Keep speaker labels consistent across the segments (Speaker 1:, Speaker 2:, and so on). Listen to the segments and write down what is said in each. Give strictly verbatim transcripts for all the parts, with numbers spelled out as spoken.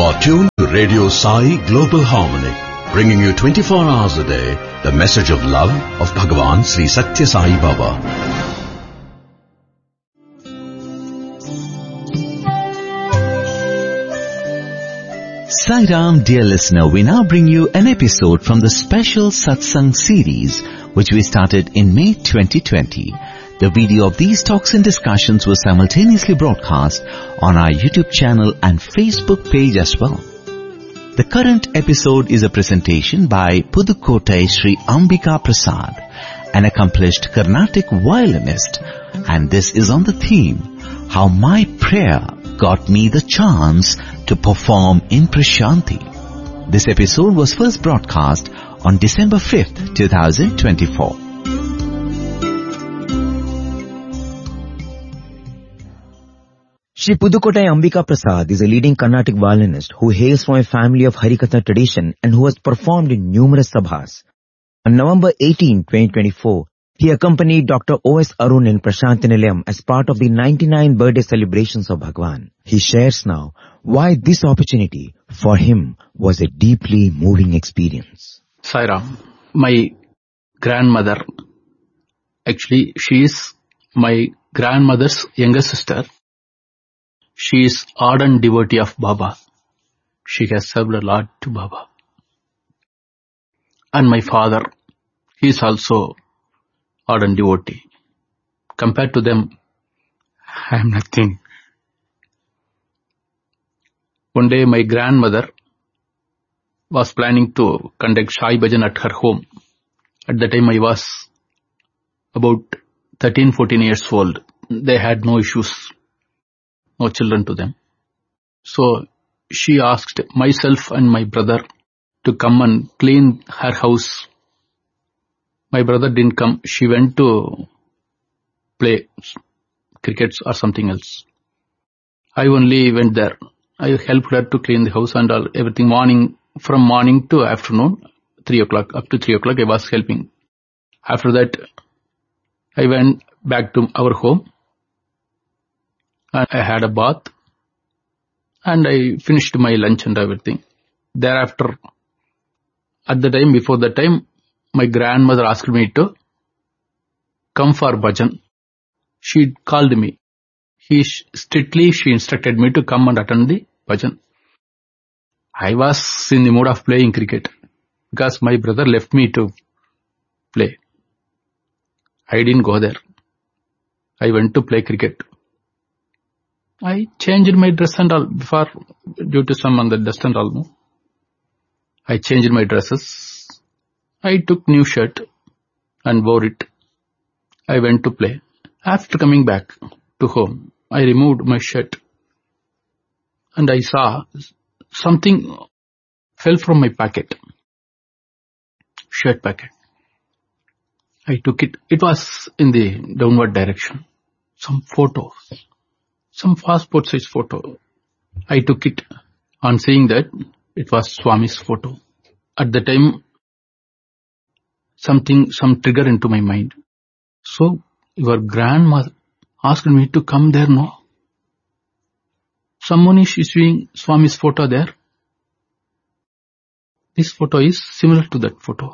Speaker 1: You're tuned to Radio Sai Global Harmony, bringing you twenty-four hours a day the message of love of Bhagavan Sri Satya Sai Baba.
Speaker 2: Sai Ram, dear listener, we now bring you an episode from the special Satsang series which we started in May twenty twenty. The video of these talks and discussions was simultaneously broadcast on our YouTube channel and Facebook page as well. The current episode is a presentation by Pudukottai Sri Ambika Prasad, an accomplished Carnatic violinist, and this is on the theme, How My Prayer Got Me the Chance to Perform in Prashanti. This episode was first broadcast on December fifth, twenty twenty-four.
Speaker 3: Shri Pudukottai Ambika Prasad is a leading Carnatic violinist who hails from a family of Harikatha tradition and who has performed in numerous sabhas. On November eighteenth, twenty twenty-four, he accompanied Doctor O S Arun in Prashanti Nilayam as part of the ninety-ninth birthday celebrations of Bhagwan. He shares now why this opportunity for him was a deeply moving experience.
Speaker 4: Sai Ram, my grandmother, actually she is my grandmother's younger sister. She is ardent devotee of Baba. She has served a lot to Baba. And my father, he is also ardent devotee. Compared to them, I am nothing. One day my grandmother was planning to conduct Sai Bhajan at her home. At the time I was about thirteen, fourteen years old. They had no issues, no children to them. So she asked myself and my brother to come and clean her house. My brother didn't come. She went to play cricket or something else. I only went there. I helped her to clean the house and all, everything morning, from morning to afternoon, three o'clock, up to three o'clock I was helping. After that, I went back to our home and I had a bath and I finished my lunch and everything. Thereafter, at the time, before the time, my grandmother asked me to come for bhajan. She called me. He strictly, she instructed me to come and attend the bhajan. I was in the mood of playing cricket because my brother left me to play. I didn't go there. I went to play cricket. I changed my dress and all before, due to some on the dust and all. No? I changed my dresses. I took new shirt and wore it. I went to play. After coming back to home, I removed my shirt and I saw something fell from my pocket, shirt pocket. I took it. It was in the downward direction. Some photos, some passport size photo. I took it. On seeing that, it was Swami's photo. At the time, something, some trigger into my mind. So, your grandmother asked me to come there, no? Someone is issuing Swami's photo there. This photo is similar to that photo.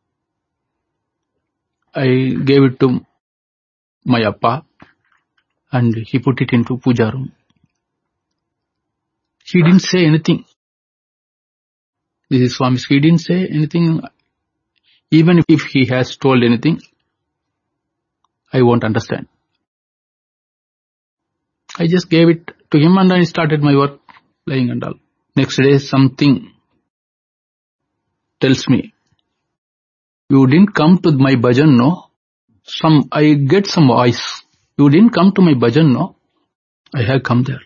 Speaker 4: I gave it to my appa and he put it into puja room. He didn't say anything. This is Swami's. He didn't say anything. Even if he has told anything, I won't understand. I just gave it to him and I started my work, playing and all. Next day something tells me, you didn't come to my bhajan, no? Some, I get some voice. You didn't come to my bhajan, no? I have come there.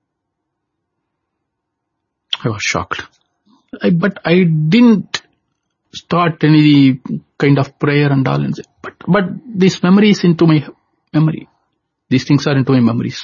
Speaker 4: I was shocked. I, but I didn't start any kind of prayer and all. And say, but, but this memory is into my memory. These things are into my memories.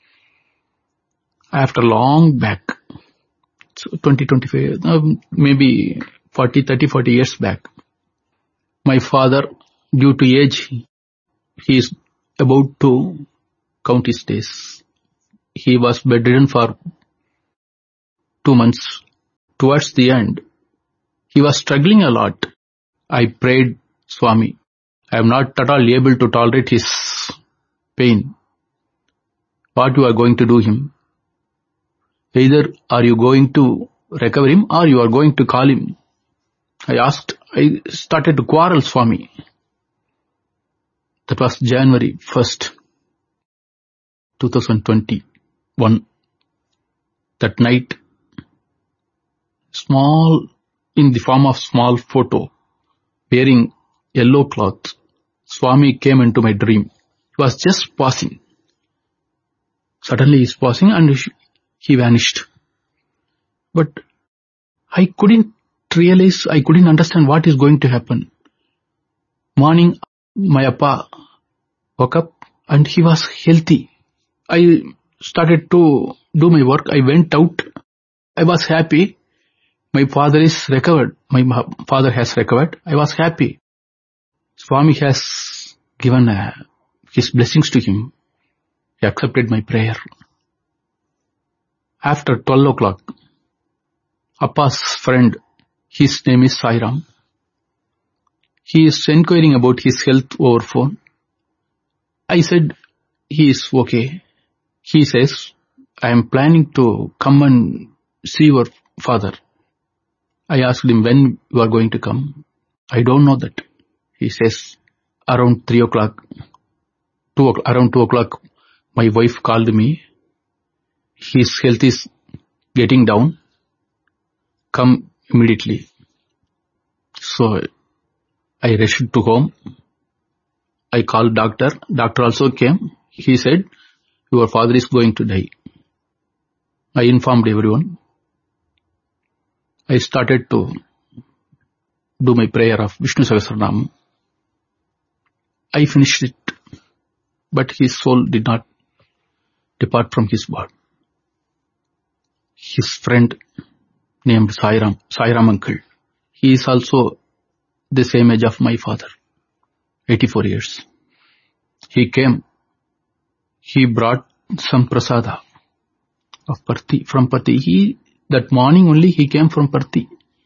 Speaker 4: After long back, so twenty, twenty-five, uh, maybe forty, thirty, forty years back, my father, due to age, he is about to count his days. He was bedridden for two months, towards the end, he was struggling a lot. I prayed, Swami, I am not at all able to tolerate his pain. What you are going to do him? Either are you going to recover him or you are going to call him. I asked, I started to quarrel, Swami. That was January first, twenty twenty-one. That night, small, in the form of small photo, wearing yellow cloth, Swami came into my dream. He was just passing. Suddenly he is passing and he vanished. But I couldn't realize, I couldn't understand what is going to happen. Morning, my appa woke up and he was healthy. I started to do my work. I went out. I was happy. My father is recovered. My father has recovered. I was happy. Swami has given uh, his blessings to him. He accepted my prayer. After twelve o'clock, Appa's friend, his name is Sairam. He is inquiring about his health over phone. I said, he is okay. He says, I am planning to come and see your father. I asked him, when you are going to come? I don't know that. He says, around three o'clock, two o'clock, around two o'clock, my wife called me. His health is getting down. Come immediately. So I rushed to home. I called doctor. Doctor also came. He said, your father is going to die. I informed everyone. I started to do my prayer of Vishnu Sahasranam. I finished it, but his soul did not depart from his body. His friend named Sairam, Sairam uncle, he is also the same age of my father, eighty-four years. He came, he brought some prasada of Parthi, from Parthi. He, that morning only he came from Parthi.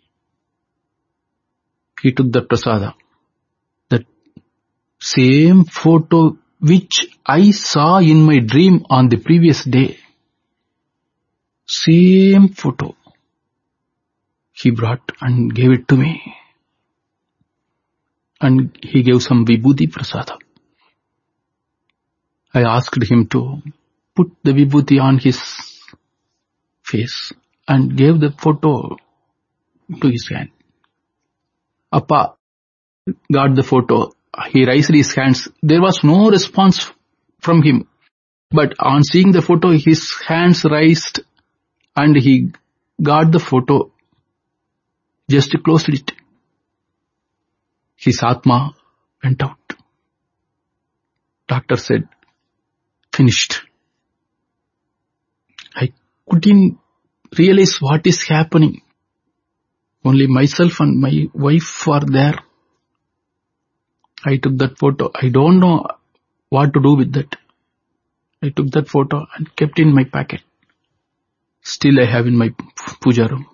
Speaker 4: He took the prasada. That same photo which I saw in my dream on the previous day. Same photo. He brought and gave it to me. And he gave some vibhuti prasada. I asked him to put the vibhuti on his face and gave the photo to his hand. Appa got the photo. He raised his hands. There was no response from him. But on seeing the photo, his hands raised and he got the photo. Just closed it. His Atma went out. Doctor said, finished. I couldn't realize what is happening. Only myself and my wife are there. I took that photo. I don't know what to do with that. I took that photo and kept in my packet. Still I have in my puja room.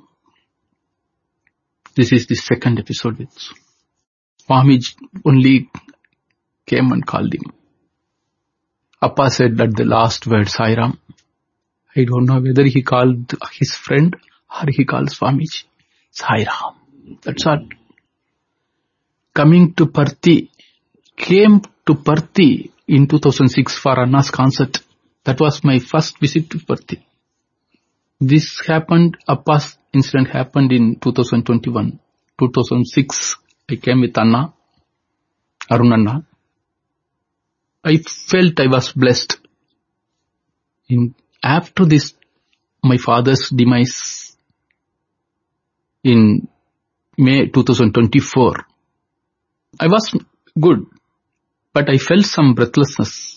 Speaker 4: This is the second episode with Swamiji only came and called him. Appa said that the last word, Sairam. I don't know whether he called his friend or he called Swamiji. Sairam. That's all. Coming to Parthi, came to Parthi in two thousand six for Anna's concert. That was my first visit to Parthi. This happened, Appa's incident happened in two thousand twenty-one. two thousand six, I came with Anna, Arun Anna. I felt I was blessed. In, after this, my father's demise in May two thousand twenty-four, I was good, but I felt some breathlessness.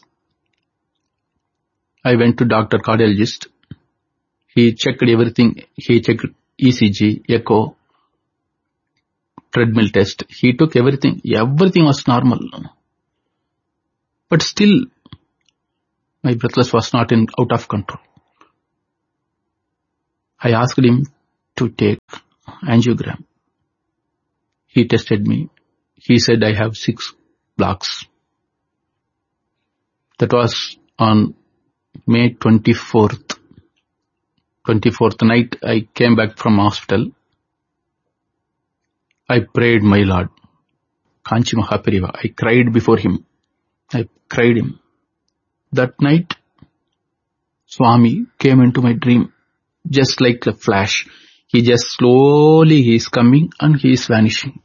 Speaker 4: I went to doctor cardiologist. He checked everything. He checked E C G, echo, treadmill test. He took everything. Everything was normal. But still, my breathless was not in out of control. I asked him to take angiogram. He tested me. He said I have six blocks. That was on May twenty-fourth. twenty-fourth night I came back from hospital. I prayed my Lord, Kanchi Mahaperiva. I cried before him. I cried him. That night, Swami came into my dream, just like a flash. He just slowly, he is coming and he is vanishing.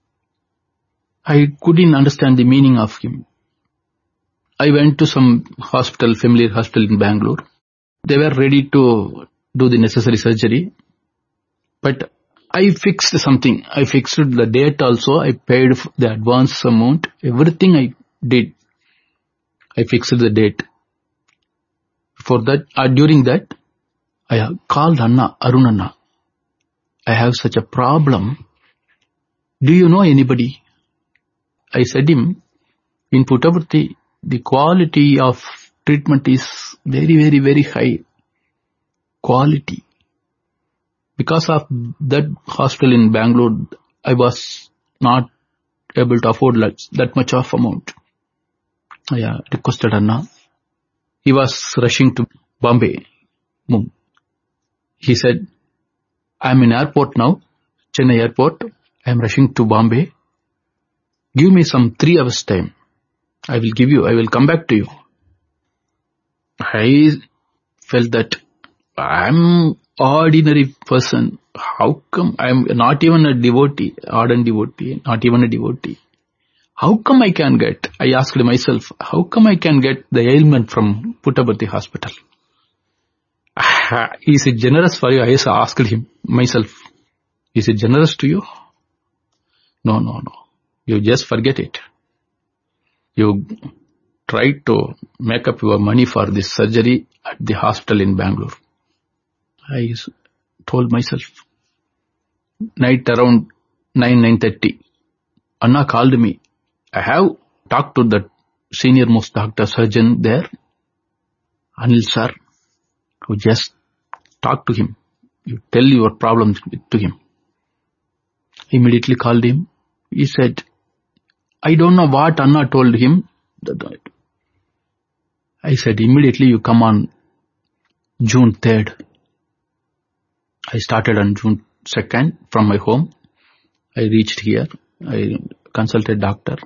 Speaker 4: I couldn't understand the meaning of him. I went to some hospital, familiar hospital in Bangalore. They were ready to do the necessary surgery. But I fixed something. I fixed the date also. I paid the advance amount. Everything I did. I fixed the date. For that, uh, during that, I called Anna, Arun Anna. I have such a problem. Do you know anybody? I said him, in Puttaparthi, the quality of treatment is very, very, very high. Quality. Because of that hospital in Bangalore, I was not able to afford that much of amount. I uh, requested Anna. He was rushing to Bombay. He said, I am in airport now, Chennai airport. I am rushing to Bombay. Give me some three hours time. I will give you, I will come back to you. I felt that I am ordinary person. How come I am not even a devotee, ardent devotee, not even a devotee? How come I can get, I asked myself, how come I can get the ailment from Puttaparthi hospital? Is it generous for you? I asked him, myself, is it generous to you? No, no, no. You just forget it. You try to make up your money for this surgery at the hospital in Bangalore. I told myself. Night around nine, nine thirty, Anna called me. I have talked to the senior most doctor surgeon there, Anil sir, who just talk to him. You tell your problems to him. Immediately called him. He said, I don't know what Anna told him. I said, immediately you come on June third. I started on June second from my home. I reached here. I consulted doctor.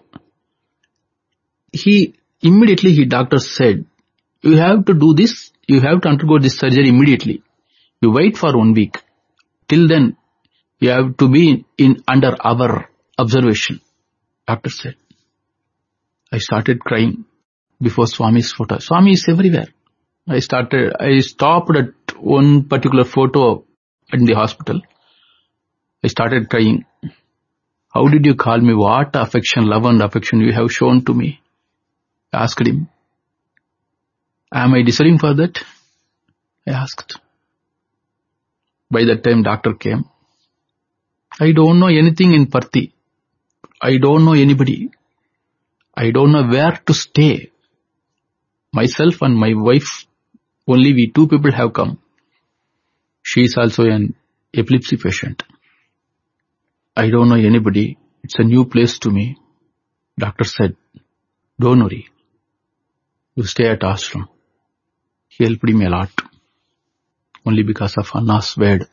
Speaker 4: He, immediately he doctor said, you have to do this, you have to undergo this surgery immediately. You wait for one week. Till then, you have to be in under our observation. Doctor said. I started crying before Swami's photo. Swami is everywhere. I started, I stopped at one particular photo in the hospital. I started crying. How did you call me? What affection, love and affection you have shown to me? I asked him. Am I deserving for that? I asked. By that time doctor came. I don't know anything in Parthi. I don't know anybody. I don't know where to stay. Myself and my wife, only we two people have come. She is also an epilepsy patient. I don't know anybody. It's a new place to me. Doctor said, don't worry. You stay at ashram. He helped me a lot. Only because of Anna's word.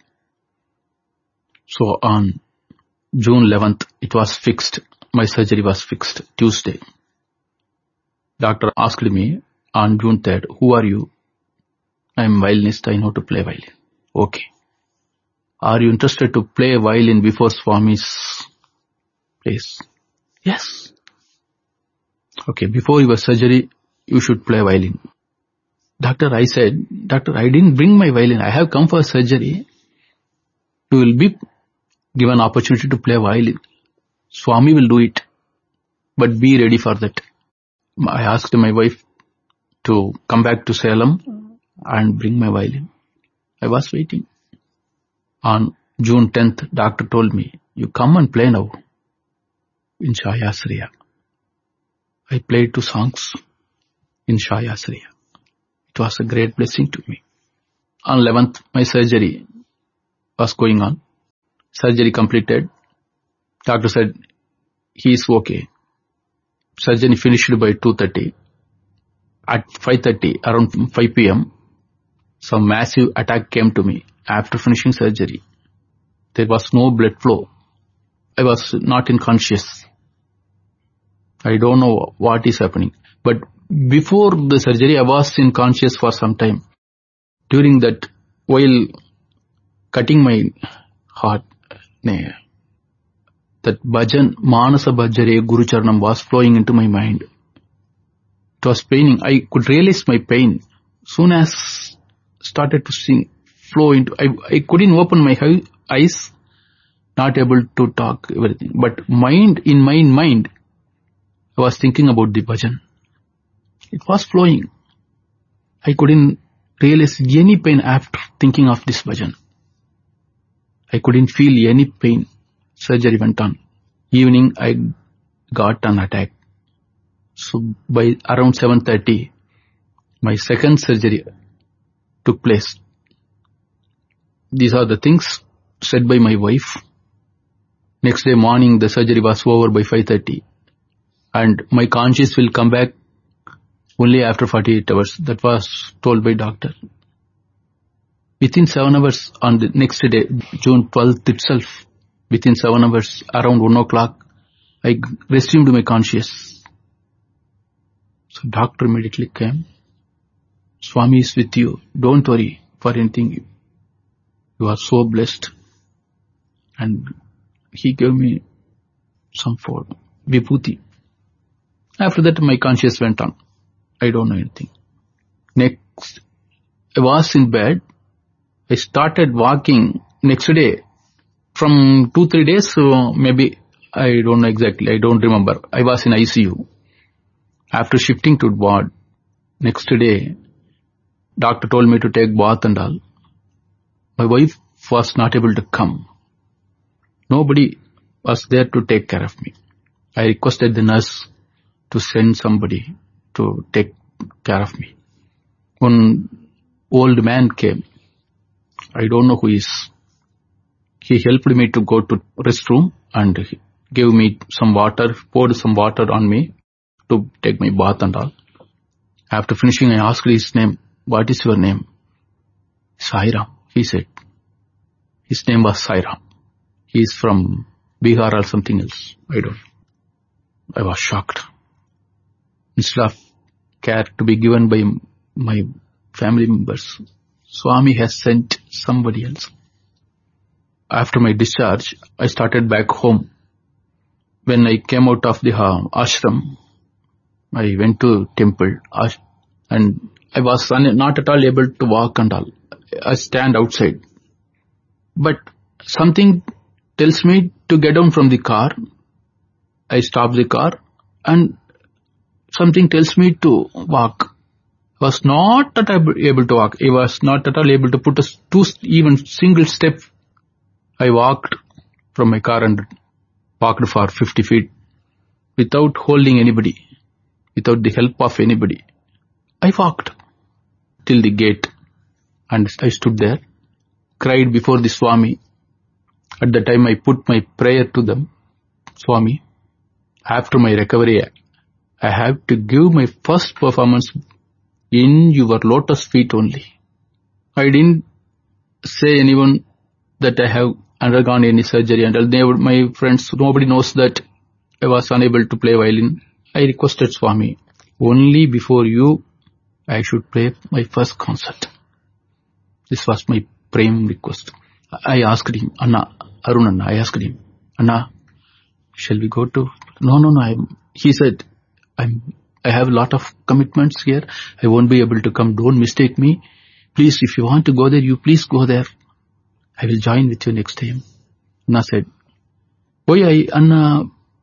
Speaker 4: So on June eleventh, it was fixed. My surgery was fixed. Tuesday. Doctor asked me on June third, who are you? I am violinist. I know to play violin. Okay. Are you interested to play violin before Swami's place? Yes. Okay, before your surgery, you should play violin. Doctor, I said, Doctor, I didn't bring my violin. I have come for surgery. You will be given opportunity to play violin. Swami will do it. But be ready for that. I asked my wife to come back to Salem and bring my violin. I was waiting. On June tenth, doctor told me, you come and play now in Shayasriya. I played two songs in Shayasriya. It was a great blessing to me. On eleventh, my surgery. was going on. Surgery completed. Doctor said, he is okay. Surgery finished by two thirty. At five thirty, around five p.m., some massive attack came to me after finishing surgery. There was no blood flow. I was not in conscious. I don't know what is happening. But before the surgery, I was in conscious for some time. During that, while cutting my heart, that bhajan, Manasa Bhajare Guru Charanam was flowing into my mind. It was paining. I could realize my pain. Soon as started to sing, flow into, I, I couldn't open my eyes, not able to talk, everything. But mind, in my mind, I was thinking about the bhajan. It was flowing. I couldn't realize any pain after thinking of this bhajan. I couldn't feel any pain. Surgery went on. Evening, I got an attack. So by around seven thirty, my second surgery took place. These are the things said by my wife. Next day morning, the surgery was over by five thirty. And my conscience will come back only after forty-eight hours. That was told by doctor. Within seven hours on the next day, June twelfth itself, within seven hours, around one o'clock, I resumed my conscious. So doctor immediately came. Swami is with you. Don't worry for anything. You are so blessed. And he gave me some food, vibhuti. After that, my conscience went on. I don't know anything. Next, I was in bed. I started walking next day. From two, three days, so maybe, I don't know exactly, I don't remember. I was in I C U. After shifting to ward, next day, doctor told me to take bath and all. My wife was not able to come. Nobody was there to take care of me. I requested the nurse to send somebody to take care of me. One old man came. I don't know who he is. He helped me to go to restroom and he gave me some water, poured some water on me to take my bath and all. After finishing, I asked his name. What is your name? Sairam, he said. His name was Sairam. He is from Bihar or something else. I don't know. I was shocked. Instead of care to be given by my family members, Swami has sent somebody else. After my discharge, I started back home. When I came out of the uh, ashram, I went to temple and I was not at all able to walk and all. I stand outside. But something tells me to get down from the car. I stop the car and something tells me to walk. I was not at all able to walk. I was not at all able to put a two, even single step. I walked from my car and walked for fifty feet without holding anybody, without the help of anybody. I walked till the gate and I stood there, cried before the Swami. At the time I put my prayer to them, Swami, after my recovery, I have to give my first performance in your lotus feet only. I didn't say anyone that I have undergone any surgery and all. My friends, nobody knows that I was unable to play violin. I requested Swami, only before you, I should play my first concert. This was my prime request. I asked him, Anna, Arun Anna, I asked him, Anna, shall we go to? No, no, no. I'm, he said, I'm, I have a lot of commitments here. I won't be able to come. Don't mistake me. Please, if you want to go there, you please go there. I will join with you next time. Anna said, why I, Anna,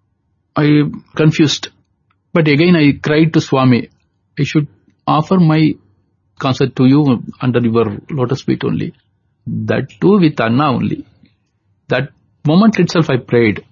Speaker 4: I confused. But again I cried to Swami, I should offer my concert to you under your lotus feet only. That too with Anna only. That moment itself I prayed.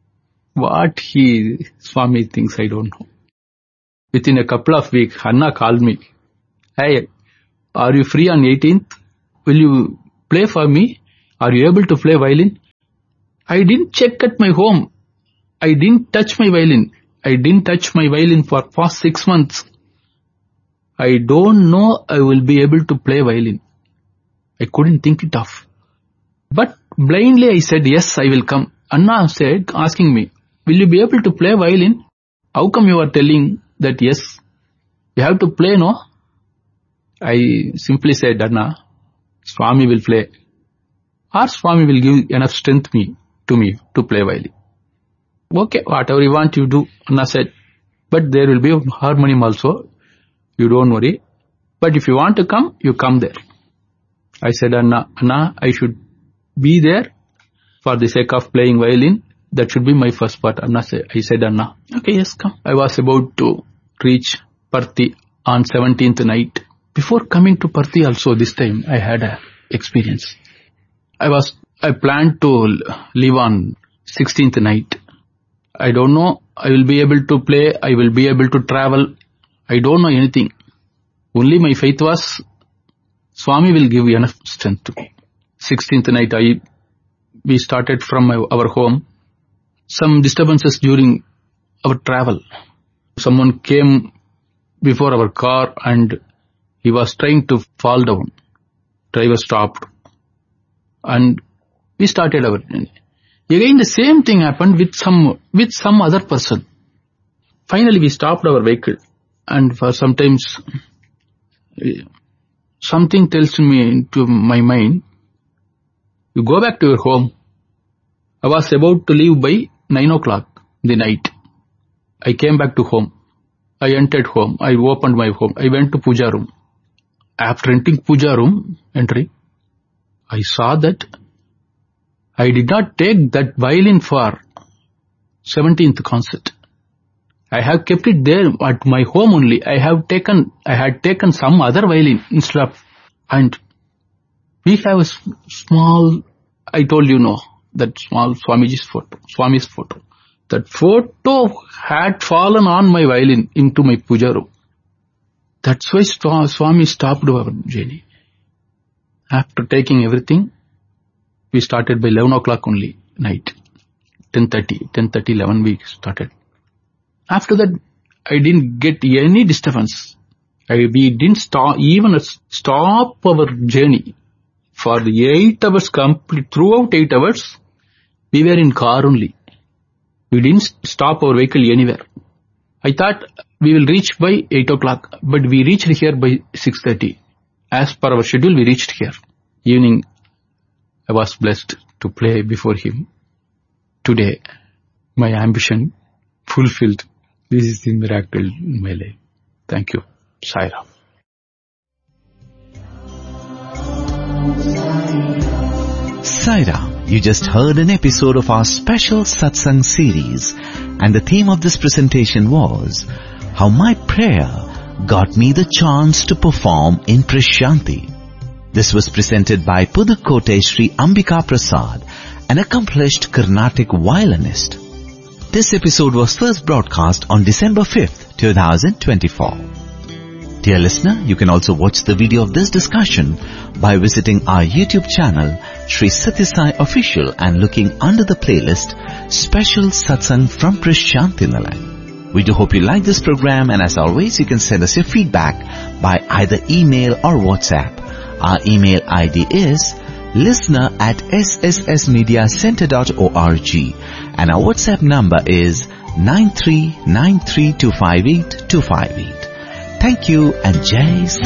Speaker 4: What he, Swami thinks, I don't know. Within a couple of weeks, Anna called me. Hey, are you free on eighteenth? Will you play for me? are you able to play violin? I didn't check at my home. I didn't touch my violin. I didn't touch my violin for past six months. I don't know I will be able to play violin. I couldn't think it of. But blindly I said, yes, I will come. Anna said, asking me, will you be able to play violin? How come you are telling that yes, you have to play, no? I simply said, Anna, Swami will play. Or Swami will give enough strength me to me to play violin. Okay, whatever you want you do, Anna said. But there will be a harmonium also. You don't worry. But if you want to come, you come there. I said, Anna, Anna, I should be there for the sake of playing violin. That should be my first part. Anna said, I said, Anna, okay, yes, come. I was about to reach Parthi on seventeenth night. Before coming to Parthi also, this time I had a experience. I was, I planned to leave on sixteenth night. I don't know, I will be able to play, I will be able to travel. I don't know anything. Only my faith was, Swami will give enough strength to me. sixteenth night, I, we started from my, our home. Some disturbances during our travel. Someone came before our car and he was trying to fall down. Driver stopped. And we started our journey. Again the same thing happened with some, with some other person. Finally we stopped our vehicle. And for sometimes, something tells me into my mind, you go back to your home. I was about to leave by nine o'clock in the night. I came back to home. I entered home. I opened my home. I went to puja room. After entering puja room, entering, I saw that I did not take that violin for seventeenth concert. I have kept it there at my home only. I have taken, I had taken some other violin instead of, and we have a small, I told you no, that small Swamiji's photo, Swami's photo. That photo had fallen on my violin into my puja room. That's why Swami stopped our journey. After taking everything, we started by eleven o'clock only, night. ten thirty, ten thirty, eleven we started. After that, I didn't get any disturbance. I, we didn't stop, even stop our journey. For the eight hours complete, throughout eight hours, we were in car only. We didn't stop our vehicle anywhere. I thought we will reach by eight o'clock, but we reached here by six thirty. As per our schedule, we reached here. Evening, I was blessed to play before him. Today, my ambition fulfilled. This is the miracle in my life. Thank you. Sai Ram.
Speaker 2: Sai Ram, you just heard an episode of our special Satsang series, and the theme of this presentation was how my prayer got me the chance to perform in Prashanti. This was presented by Pudukkottai Sri Ambika Prasad, an accomplished Carnatic violinist. This episode was first broadcast on December fifth, twenty twenty-four. Dear listener, you can also watch the video of this discussion by visiting our YouTube channel, Sri Sathya Sai Official, and looking under the playlist, Special Satsang from Prashanti Nilayam. We do hope you like this program, and as always, you can send us your feedback by either email or WhatsApp. Our email I D is listener at s s s media center dot org, and our WhatsApp number is nine three nine three two five eight two five eight. Thank you and Jai